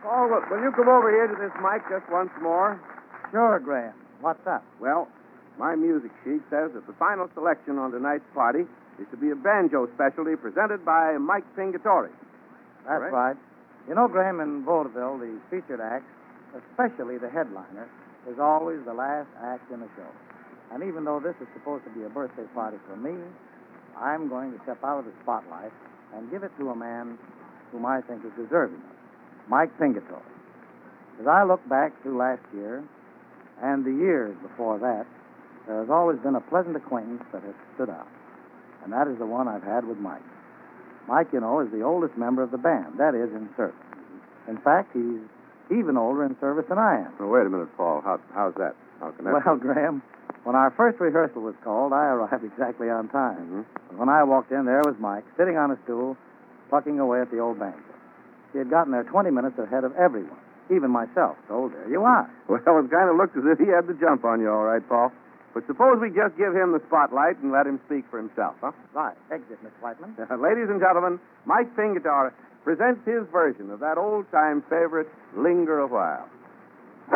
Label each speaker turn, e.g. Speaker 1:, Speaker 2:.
Speaker 1: Paul, will you come over here to this mic just once more?
Speaker 2: Sure, Graham. What's up?
Speaker 1: Well, my music sheet says that the final selection on tonight's party is to be a banjo specialty presented by Mike Pingatore.
Speaker 2: That's right. You know, Graham, in vaudeville, the featured act, especially the headliner, is always the last act in the show. And even though this is supposed to be a birthday party for me, I'm going to step out of the spotlight and give it to a man whom I think is deserving of it, Mike Pingatore. As I look back through last year and the years before that, there has always been a pleasant acquaintance that has stood out. And that is the one I've had with Mike. Mike, you know, is the oldest member of the band. That is, in service. In fact, he's even older in service than I am.
Speaker 1: Oh, wait a minute, Paul. How's that? How can that
Speaker 2: Well, Graham, when our first rehearsal was called, I arrived exactly on time.
Speaker 1: Mm-hmm.
Speaker 2: When I walked in, there was Mike, sitting on a stool, plucking away at the old banjo. He had gotten there 20 minutes ahead of everyone, even myself. So there you are.
Speaker 1: Well, it kind of looked as if he had the jump on you, all right, Paul. But suppose we just give him the spotlight and let him speak for himself, huh?
Speaker 2: Right. Exit, Miss Whiteman.
Speaker 1: Ladies and gentlemen, Mike Pingatore presents his version of that old-time favorite, Linger a While.